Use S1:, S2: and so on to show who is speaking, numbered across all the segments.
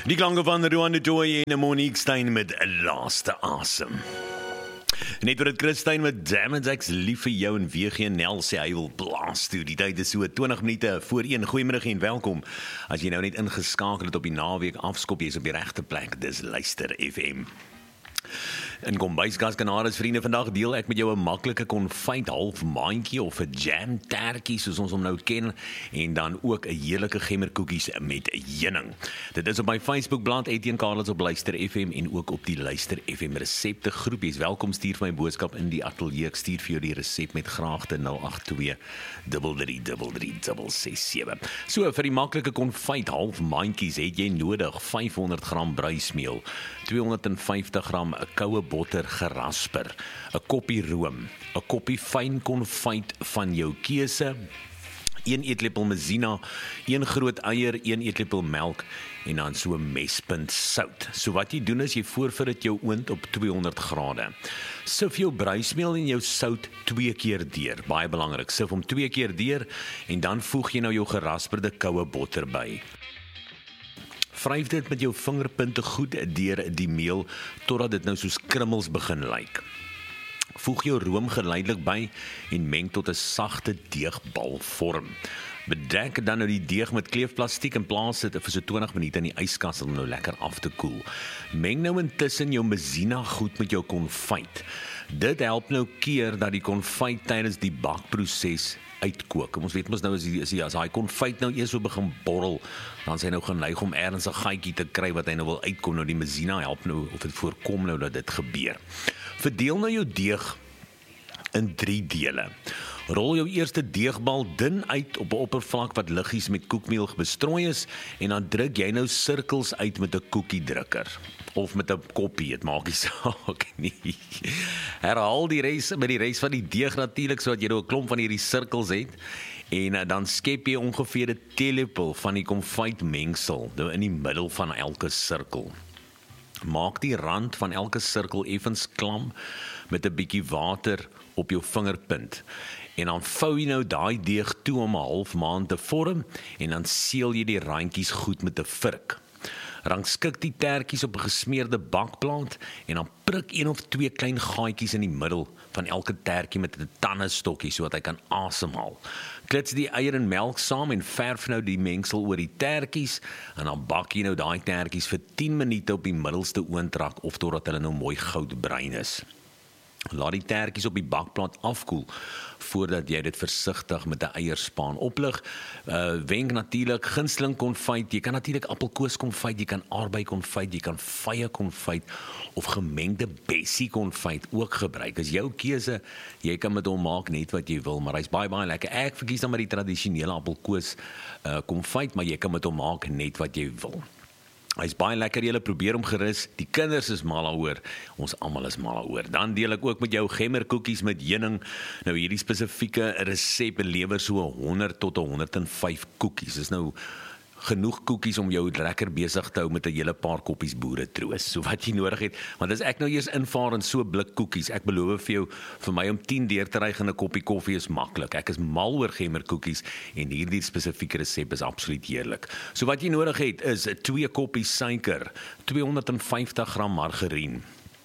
S1: Die klanke van Roan de Toy en Monique Stein met Laaste Asem. Net wat het Christine met Damn It, ek's lief vir jou en WGNL sê hy wil blaas toe. Die tyd is so 20 minute voor 1. Goeiemiddag en welkom. As jy nou net ingeskakel het op die naweek afskop, jy is op die regte plek. Dis Luister FM. In Kombuiskas Kanaris vriende, vandag deel ek met jou 'n maklike konfyt half maandjie of 'n jam tertjie soos ons hom nou ken en dan ook 'n heerlike gemmerkoekies met heuning. Dit is op my Facebookblad Etienne Carlos op Luister FM en ook op die Luister FM resepte groep. Jy's welkom, stuur vir my boodskap in die ateljee. Ek stuur vir jou die resep met graagte 082 333 So vir die maklike konfyt half maandjies het jy nodig 500 gram bruismeel, 250 gram koue botter gerasper, 'n koppie room, 'n koppie fyn konfyt van jou keuse, 1 eetlepel mesina, 1 groot eier, 1 eetlepel melk en dan so 'n mespunt sout. So wat jy doen is jy voorvir dit jou oond op 200 grade. Sif jou bruismeel en jou sout 2 keer deur. Baie belangrik, sif hom 2 keer deur en dan voeg jy nou jou gerasperde koue botter by. Vryf dit met jou vingerpunte goed deur die meel totdat dit nou soos krummels begin lyk. Voeg jou room geleidelik by en meng tot 'n sagte deegbal vorm. Bedek dan nou die deeg met kleefplastiek en plaas dit vir so 20 minute in die yskas om nou lekker af te koel. Meng nou intussen jou mesina goed met jou konfyt. Dit help nou keer dat die konfyt tydens die bakproses uitkook. Ons weet mos nou as hy konfyt nou eers so begin borrel, dan is hy nou geneig om ergens 'n gaatjie te kry wat hy nou wil uitkom. Nou die mesina help nou of dit voorkom nou dat dit gebeur. Verdeel nou jou deeg in 3 dele. Rol jou eerste deegbal dun uit op 'n oppervlak wat liggies met koekmeel bestrooi is en dan druk jy nou sirkels uit met 'n koekiedrukker of met 'n koppie, dit maak nie saak nie. Herhaal die res met die res van die deeg natuurlik sodat jy nou 'n klomp van hierdie sirkels het en dan skep jy ongeveer 'n teelepel van die konfytmengsel nou in die middel van elke sirkel. Maak die rand van elke sirkel effens klam met 'n bietjie water op jou vingerpunt. En dan vou jy nou daai deeg toe om 'n half maand te vorm en dan seël jy die randjies goed met 'n vurk. Rangskik die tertjies op 'n gesmeerde bakplaat en dan prik 1 of 2 klein gaatjies in die middel van elke tertjie met 'n tandestokkie sodat hy kan asemhaal. Klits die eier en melk saam en verf nou die mengsel oor die tertjies en dan bak jy nou daai tertjies vir 10 minute op die middelste oondrak of totdat hulle nou mooi goudbruin is. Laat die tertjies op die bakplaat afkoel voordat jy dit versigtig met 'n eierspaan oplig. Wenk natuurlik gunsteling konfyt. Jy kan natuurlik appelkoos konfyt, jy kan aardbei konfyt, jy kan vye konfyt of gemengde bessie konfyt ook gebruik. As jou keuse, jy kan met hom maak net wat jy wil, maar hy's baie lekker. Ek verkies dan maar die tradisionele appelkoos konfyt, maar jy kan met hom maak net wat jy wil. Hy is baie lekker, julle probeer hom gerus. Die kinders is mal daaroor, ons almal is mal daaroor. Dan deel ek ook met jou gemmerkoekies met heuning. Nou hierdie spesifieke resep lewer so 100 tot 105 koekies. Dis nou genoeg koekies om jou lekker besig te hou met 'n hele paar koppies boeretroos. So wat jy nodig het, want as ek nou eers invaar in so blik koekies, ek beloof vir jou, vir my om 10 deur te ry en 'n koppie koffie is maklik. Ek is mal oor gemmerkoekies en hierdie spesifieke resep is absoluut heerlik. So wat jy nodig het is 2 koppies suiker, 250 gram margarien,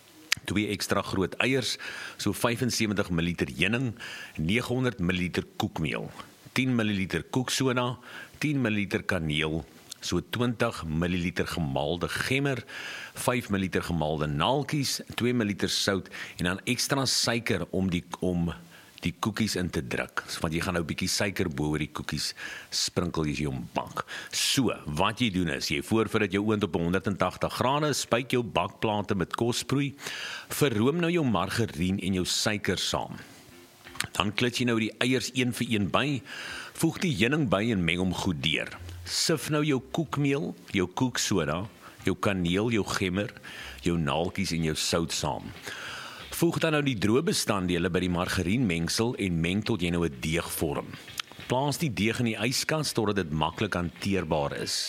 S1: 2 ekstra groot eiers, so 75 ml heuning, 900 ml koekmeel, 10 ml koeksoda, 10 ml kaneel, so 20 ml gemaalde gemmer, 5 ml gemaalde naaltjies, 2 ml sout en dan ekstra suiker om die koekies in te druk. Want jy gaan nou 'n bietjie suiker bo oor die koekies sprinkel as jy hom bak. So, wat jy doen is, jy voorvir dit jou oond op 180 grade, spuit jou bakplate met kosproei, verroom nou jou margarien en jou suiker saam. Dan klits jy nou die eiers 1 vir 1 by, voeg die heuning by en meng hom goed deur. Sif nou jou koekmeel, jou koeksoda, jou kaneel, jou gemmer, jou naaltjies en jou sout saam. Voeg dan nou die droë bestanddele by die margarienmengsel en meng tot jy nou 'n deeg vorm. Plaas die deeg in die yskas totdat dit maklik hanteerbaar is.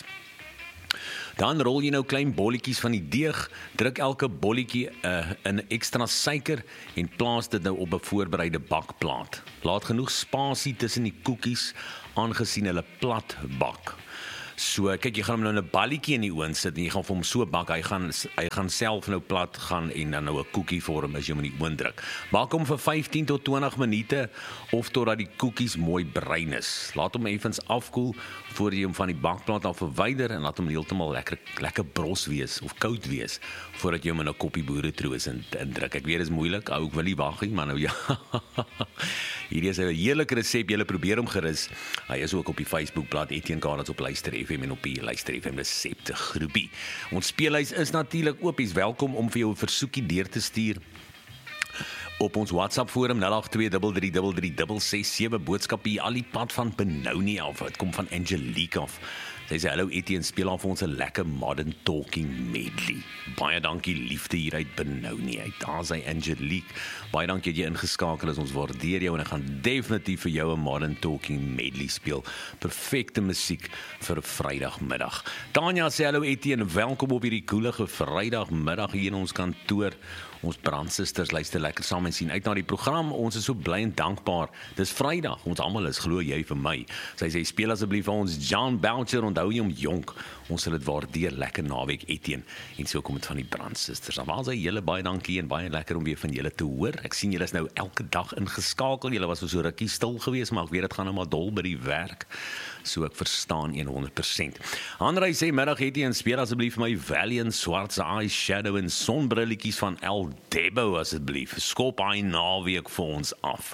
S1: Dan rol jy nou klein bolletjies van die deeg, druk elke bolletjie in ekstra suiker en plaas dit nou op 'n voorbereide bakplaat. Laat genoeg spasie tussen die koekies aangesien hulle plat bak. So kyk, jy gaan hom nou 'n balletjie in die oond sit en jy gaan vir hom so bak, hy gaan self nou plat gaan en dan nou 'n koekie vorm as jy hom in die oond druk. Bak hom vir 15 tot 20 minute of totdat die koekies mooi bruin is. Laat hom effens afkoel voor jy hom van die bakplaat af verwyder en laat hom heeltemal lekker bros wees of koud wees voordat jy hom in 'n koppie boeretroos indruk. Ek weet dit is moeilik, ou, ek wil nie wag nie, maar nou ja. Hierdie is 'n heerlike resep, julle probeer hom gerus. Hy is ook op die Facebookblad Etienne Kanaerts op Luister FM en op die Luister FM resepte groepie. Ons speellys is natuurlik oop. Jy's welkom om vir jou 'n versoekie deur te stuur op ons WhatsApp forum 0823336667 boodskapie al die pad van Benoni af. Dit kom van Angelique af. Sy sê hallo Etienne, speel af vir ons 'n lekker modern talking medley. Baie dankie, liefde hier uit Benoni uit. Daar sy Angelique. Baie dankie dat jy ingeskakel is. Ons waardeer jou en ek gaan definitief vir jou 'n modern talking medley speel. Perfekte musiek vir 'n Vrydagmiddag. Tanya sê hallo Etienne, welkom op hierdie koelige Vrydagmiddag hier in ons kantoor. Ons brandsusters luister lekker saam en sien uit na die program. Ons is so bly en dankbaar. Dis Vrydag. Ons almal is, glo jy vir my. Sy sê speel asseblief vir ons John Boucher, onthou jy hom jonk. Ons sal dit waardeer, lekker naweek Etienne. En so kom dit van die brandsusters. Dan was hy julle baie dankie en baie lekker om weer van julle te hoor. Ek sien julle is nou elke dag ingeskakel. Julle was so rukkie stil geweest, maar ek weet dit gaan nou maar dol by die werk. So ek verstaan 100%. Hanrey sê middag Etienne, speel asseblief vir my Valiant, Swart's Eye Shadow en sonbrilletjies van El Debo asseblief. Skop hy naweek vir ons af.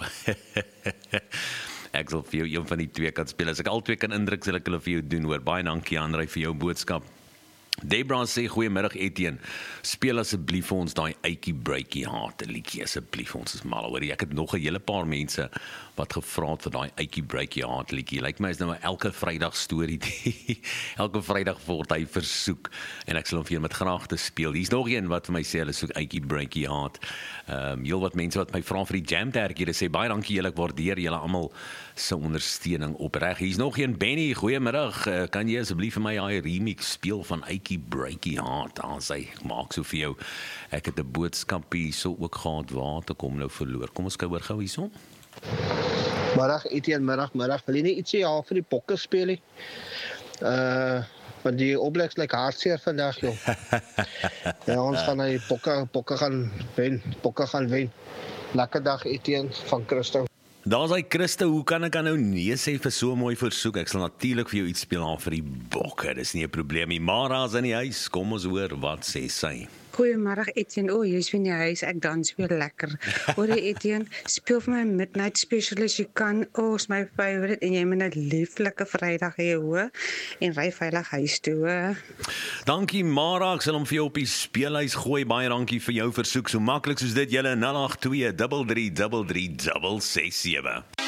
S1: Ek sal vir jou een van die twee kan speel. As ek al twee kan indruk, sal ek hulle vir jou doen hoor. Baie dankie Hanrey vir jou boodskap. Debra sê goeiemiddag Etienne, speel asseblief vir ons daai Eitjie Breakie Heart liedjie asseblief, ons is mal oor. Ek het nog 'n hele paar mense wat gevra het vir daai Eitjie Breakie Heart liedjie. Lyk my is nou elke Vrydag storie. Elke Vrydag word hy versoek en ek sal hom vir julle met graagte speel. Hier's nog een wat vir my sê hulle soek Eitjie Breakie Heart. Heel wat mense wat my vra vir die jam tertjie, sê baie dankie julle, ek waardeer julle almal se ondersteuning opreg. Hier's nog een Benny, goeiemiddag. Kan jy asseblief vir my daai remix speel van Eitjie Breakie Heart? Sê ek maak so vir jou. Ek het 'n boodskap hierso ook gehad, water kom nou verloor. Kom ons kyk hoor gou hierso.
S2: Middag Etienne, middag. Wil jy nie ietsie al vir die bokke speel nie? Want die Oblex lyk hartseer vandag, joh. Ja, ons gaan die bokke gaan wen. Lekker dag Etienne van Christo.
S1: Daar's hy Christo, hoe kan ek nou nee sê vir so 'n mooi versoek? Ek sal natuurlik vir jou iets speel aan vir die bokke. Dis nie 'n probleem nie. Mara's in die huis. Kom ons hoor wat sê sy.
S3: Goeiemiddag Etienne. Jy's weer in die huis. Ek dans weer lekker. Hoor jy Etienne, speel vir my Midnight Special as jy kan. Is my favorite en jy moet 'n lieflike Vrydag hê, hoor. En ry veilig huis toe, hoor.
S1: Dankie Mara, ek sal hom vir jou op die speellys gooi. Baie dankie vir jou versoek. So maklik soos dit, julle 082 3333 667.